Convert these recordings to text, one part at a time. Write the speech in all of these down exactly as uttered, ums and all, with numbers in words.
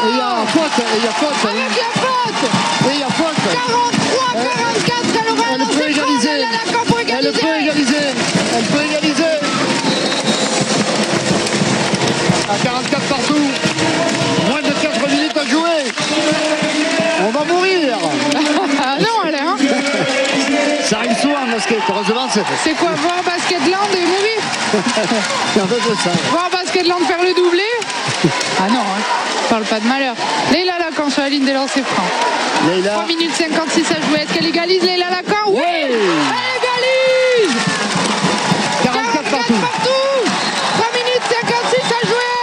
Et il y a faute, et il y a faute. Avec la faute. Et il y a faute. quarante-trois quarante-quatre, elle aura Elle peut égaliser. Lacan pour égaliser. Elle peut égaliser. Elle peut égaliser. À quarante-quatre partout. Moins de quatre minutes à jouer. On va mourir. Non, Alain. Ça arrive souvent en basket. Heureusement, c'est fait. C'est quoi, voir Basketland et mourir? C'est un peu ça. Voir Basketland faire le doublé? Ah non, hein. Parle pas de malheur. Leïla Lacan sur la ligne des lancers francs. Leïla. trois minutes cinquante-six à jouer. Est-ce qu'elle égalise, Leïla Lacan? Oui, Ouais. elle égalise. quarante-quatre partout. trois minutes cinquante-six à jouer.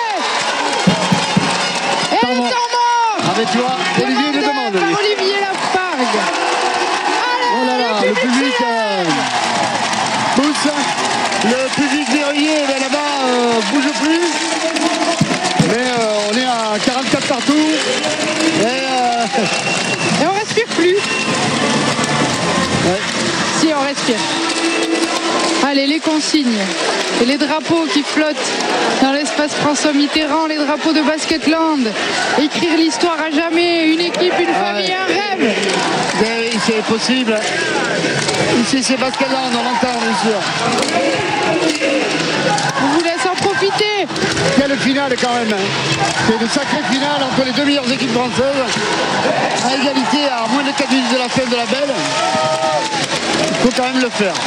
Et le temps mort. Ah ben tu vois, Olivier le demande. Par lui. Olivier Lafargue. Allez, Oh là là, le public euh, pousse. Le public verrouillé ben là-bas euh, bouge plus. Mais euh, on est à quarante-quatre partout. Et, euh, Et on respire plus. ouais. Si, on respire. Allez, les consignes et les drapeaux qui flottent dans l'espace François Mitterrand, les drapeaux de Basketland. Écrire l'histoire à jamais, une équipe, une Ah famille, ouais. un rêve. Ben oui, c'est possible. Ici c'est Basketland, on l'entend bien sûr. On vous laisse en profiter. Quelle finale quand même. C'est une sacrée finale entre les deux meilleures équipes françaises. À égalité à moins de quatre minutes de la fin de la belle. Il faut quand même le faire.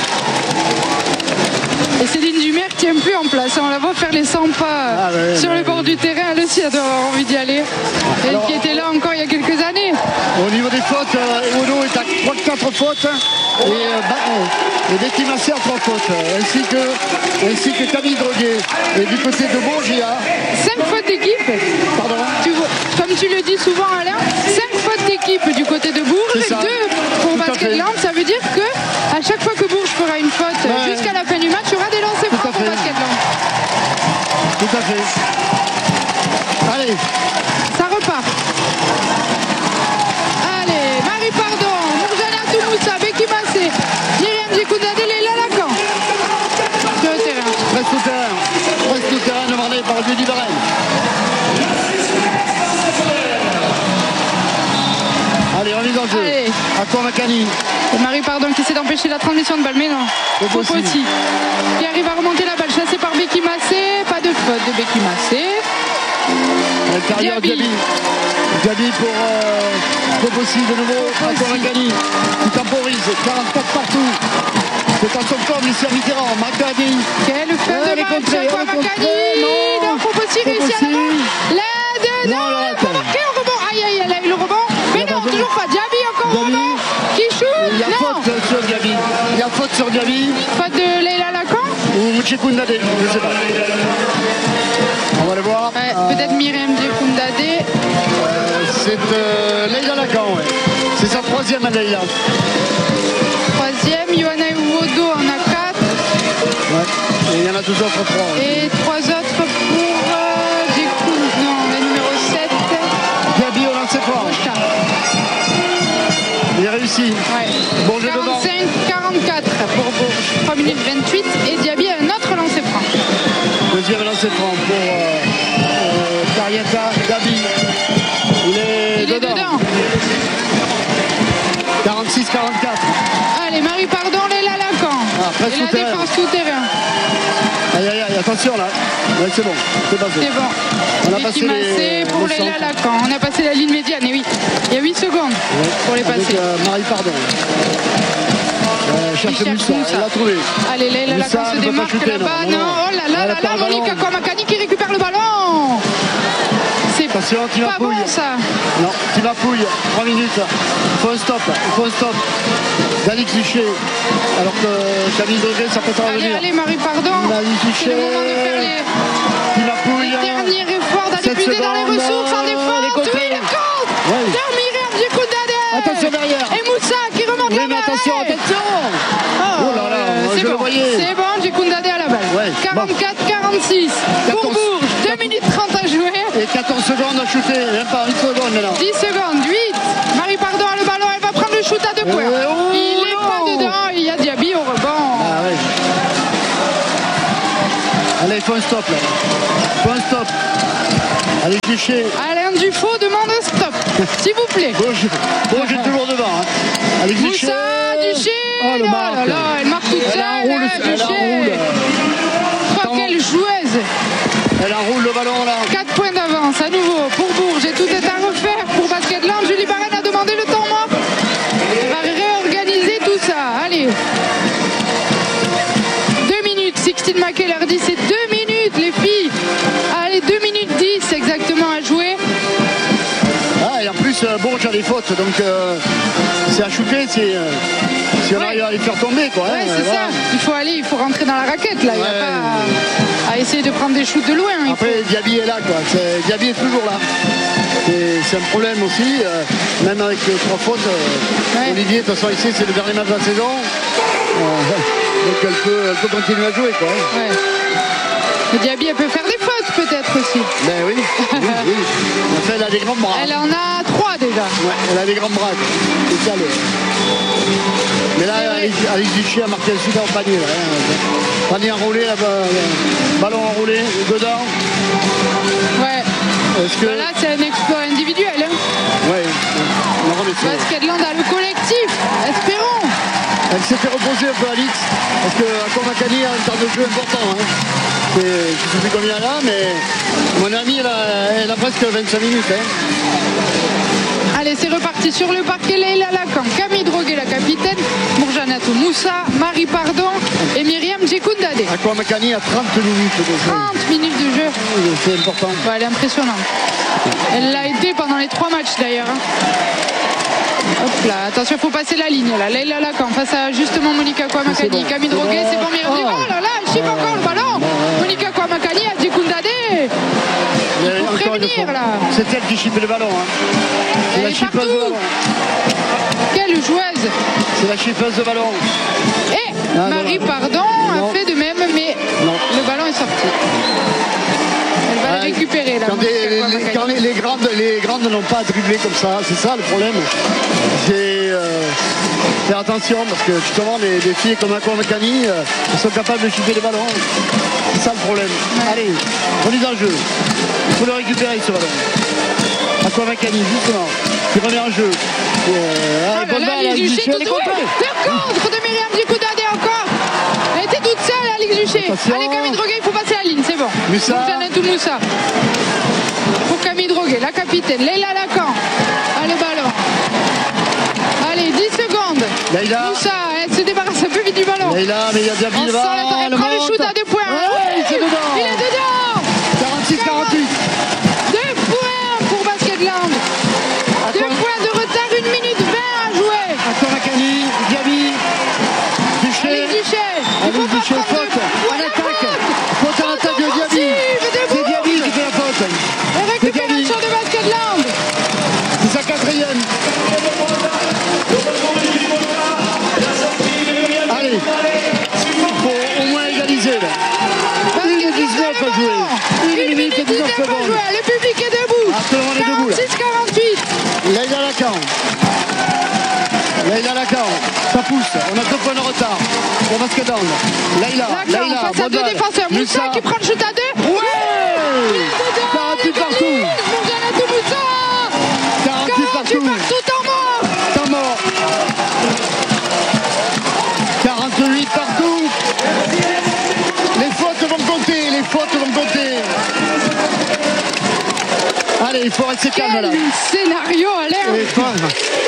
Et Céline Dumer tient plus en place. On la voit faire les cent pas Ah ouais, sur ouais, le bord ouais. du terrain. Elle aussi, elle doit avoir envie d'y aller. Elle Alors, qui était là encore il y a quelques années. Au niveau des fautes, euh, Odo est à trois quatre fautes et, euh, bah, euh, et Betty Massé à trois fautes, euh, ainsi que, ainsi que Camille Droguet. Et du côté de Bourges, il y a Cinq fautes d'équipe. pardon, Tu vois, comme tu le dis souvent, Alain, cinq fautes d'équipe du côté de Bourges C'est et ça. deux pour Tout à Basketland. Ça veut dire que à chaque fois que Bourges fera une faute Ouais. jusqu'à la fin du match, il y aura des lancers Tout à francs pour fait. Basketland. tout à fait. Allez, Ça repart. Allez, Marie Pardon, Mourjana Toumoussa, Becky Massé, Myriam Djekoundadé, Leïla Lacan. Sur le terrain. reste au terrain, reste au terrain demandé par le Judy Beren. Allez, remise en jeu. Allez. À toi Macani. Et Marie Pardon qui essaie d'empêcher la transmission de balle, mais non. Poposi. Poposi. Qui arrive à remonter la balle, chassée par Becky Massé. Pas de faute de Becky Massé. L'intérieur Diaby. Diaby. Diaby pour euh, Poposi de nouveau. À toi Macani. Qui temporise. quarante-quatre partout. C'est en son forme ici à Mitterrand. Macani. Quelle fin Ouais, de elle est match contrée, quoi, elle est Macani. contrée, non. Non, Poposi réussit à Poposi. la l'aide. Non, Non, elle elle rate. a pas marqué au rebond. Aïe, aïe, elle a eu le rebond. Mais Il y a non, pas de- toujours pas. Diaby encore au Diaby. rebond. Qui shoot. Il y a Non. faute sur Diaby. Il y a faute sur Diaby. Faute de Leïla Lacan. Ou Tchekoundadé. Je ne sais pas. On va le voir. Ouais, Euh, peut-être Myriam Djekoundadé. C'est euh, Leïla Lacan, ouais. C'est sa troisième à Leïla. Troisième, Johanna Uwodo en a quatre. Ouais. Et il y en a deux autres trois. Et trois autres pour euh, Djekoun- non, la numéro sept. Diaby au lancer franc. Il a réussi. Ouais. Bon jeu devant. quarante-cinq quarante-quatre pour Bourges. trois minutes vingt-huit. Et Diaby a un autre lancer franc. Deuxième lancer franc pour euh, euh, Kariata Diaby. Il est Il est dedans. dedans. quarante-six quarante-quatre. Allez, Marie Pardon, Leïla Lacan. Ah, presque Et la tout terrain. défense tout terrain. Aïe aïe aïe, attention là. Ouais, c'est bon, c'est passé. C'est bon. On a Becky passé Massé les- pour les Leïla centres. Lacan. On a passé la ligne médiane. Et oui, il y a huit secondes pour les Avec, passer. euh, Marie Pardon. Euh, cherche Il cherche Moussa, Moussa. elle l'a trouvé. Allez, Leïla Moussa Lacan se ne peut pas démarque shooter, là-bas. non, non, Non, non. oh là là Elle là a là, pas le Lolika ballon. Kamakani qui récupère le ballon. C'est pas Attention, Tima bon Pouille. ça. Non, Tima Pouille, trois minutes. Il faut un stop, il faut un stop. Dani Cliché. Alors que Camille Droguet, ça peut pas Allez, revenir. allez, Marie Pardon. Dani C'est Cliché. le moment de faire les, Tima Pouille. les derniers efforts, d'aller sept puiser dans les secondes. ressources en Elle est défense. contrée. Oui, le compte Ouais. de Myriam Djekoundadé. Attention derrière. Et Moussa qui remonte Oui, la mais balle. attention, Allez. attention. Oh, Oh là là, euh, moi, c'est je le bon, voyais. c'est bon, Djekoundadé à la balle. Ouais, quarante-quatre quarante-six pour quatorze. Bourges, deux minutes trente à jouer. Et quatorze secondes à shooter, même pas une seconde maintenant. dix secondes, huit. Marie Pardon a le ballon, elle va prendre le shoot à deux points. Euh, oh, il n'est non. pas dedans, il y a Diaby au rebond. Ah ouais. Allez, il faut un stop là. Il faut un stop. Elle Alex Duché. Alain Dufaux demande un stop, s'il vous plaît. Bon, je, bon, j'ai toujours devant. Hein. Alex Duché. Moussa, Duché. Oh, le oh marque. là là, elle marque toute seule. Elle enroule, hein, elle enroule. Oh, quelle joueuse. Elle enroule le ballon là. quatre points d'avance à nouveau pour Bourges et tout est à refaire pour Basketland. Julie Barren a demandé le temps mort. Elle va réorganiser tout ça. Allez. Deux minutes. Sixtine Mackay leur dit c'est deux minutes les filles. Allez, deux minutes dix exactement à jouer. Ah, et en plus, euh, Bourges a des fautes, donc euh, c'est à shooter si, euh, si on Ouais. arrive à les faire tomber. Quoi, Ouais, hein, c'est voilà. ça. Il faut aller, il faut rentrer dans la raquette là. Il n'y a Ouais. pas à, à essayer de prendre des shoots de loin. Il Après, faut... Diaby est là, quoi. C'est, Diaby est toujours là. Et c'est un problème aussi, euh, même avec les trois fautes. Euh, Ouais. Olivier, de toute façon, ici, c'est le dernier match de la saison. Euh, donc elle peut, elle peut continuer à jouer, quoi. Ouais. Et Diaby, elle peut faire des fautes peut-être aussi. Ben oui, oui, oui. En fait, elle a des grands bras. Elle en a trois déjà. Ouais, elle a des grands bras. quoi. C'est ça, le... Mais là, C'est vrai. Alice, Alice Duché a marqué un super panier. Là, hein. Panier enroulé, là, ballon enroulé, dedans. Ouais. Est-ce que... Bah là, c'est un exploit individuel. Hein. Ouais, on remet ça. Basketland a le collectif. Espérons. Elle s'est fait reposer un peu Alix, parce que Akomakani a un temps de jeu important. Hein. C'est, je ne sais plus combien là, mais mon ami, elle a, elle a presque vingt-cinq minutes. Hein. Allez, c'est reparti sur le parquet. Leïla Lacan, Camille Droguet, la capitaine, Mourjanatou Moussa, Marie Pardon et Myriam Djekoundadé. Akomakani a trente minutes de jeu. trente minutes de jeu. C'est important. Ouais, elle est impressionnante. Elle l'a été pendant les trois matchs d'ailleurs. hein. Hop là, attention, il faut passer la ligne là. Leïla Lacan face à justement Monica Kouamakani. C'est bon. Camille C'est Droguet, bon. c'est bon, Myriam. Oh. Oh là là, elle chiffre encore le ballon. Monica Kouamakani a Djekoundadé. Mais faut encore une prévenir, fois, là. c'est elle qui chippe le ballon. Hein. C'est Elle la est chippeuse de partout. ballon. Quelle joueuse. C'est la chippeuse de ballon. Et Ah, Marie non. Pardon Non. a fait de même, mais Non. le ballon est sorti. Elle va Ouais. le récupérer là. Quand, Monica des- les, Kouamakani. quand les, les grandes, les grandes n'ont pas à dribbler comme ça, c'est ça le problème. C'est euh, faire attention parce que justement les, les filles comme Akomakani euh, elles sont capables de chipper les ballons. C'est ça le problème. Ouais. Allez, remise en jeu. Il faut le récupérer ce ballon. Akomakani justement, qui remet en jeu. Euh, Oh ah, là bonne là, balle, Alix Alix Duché Duché, elle est tout doué. contrée. Le contre de Myriam Djekoundadé encore. Elle était toute seule, Alix Duché. Attention. Allez, Camille Droguet, il faut passer la ligne, c'est bon. Moussa. Mourjanatou Moussa. Pour Camille Droguet, la capitaine. Leïla Lacan. Ah, le ballon. Allez, dix secondes. Leïla. Moussa, elle se débarrasse un peu vite du ballon. Leïla, mais il y a Diaby On sent devant. l'attaque. Elle elle prend le monte. shoot à deux points. Ouais, c'est dedans. Il est dedans. quarante-six quarante-huit. Deux points pour Basketland. Deux points de retard, une minute vingt à jouer. Akomakani, Diaby, Duché. Alex Duché. Il Alex faut pas Duché, prendre de- faute. Ouais, En la attaque. faute. Faute en attaque de Diaby. offensive de C'est Diaby qui fait la faute. Et récupération de Basketland. C'est sa quatrième. Allez, faut au moins égaliser là. Basketland dix-neuf dans le à jouer. ballon. Une minute et dix-neuf à secondes. jouer. Le public est debout. Ah, tout le monde est debout là. quarante-six quarante-huit. Leïla Lacan. Leïla Lacan. Ça pousse. On a deux points de retard. Pour Basketland. Leïla. Lacan Leïla. face à bonne deux balle. défenseurs. Moussa Moussa. qui prend le shoot à deux. Ouais. quarante-huit partout. Mourjanatou Moussa. quarante-huit partout. partout en mort. Temps mort. quarante-huit partout. Les fautes vont compter. Les fautes vont compter. Allez, il faut rester calme là. Quel scénario à l'air. Et,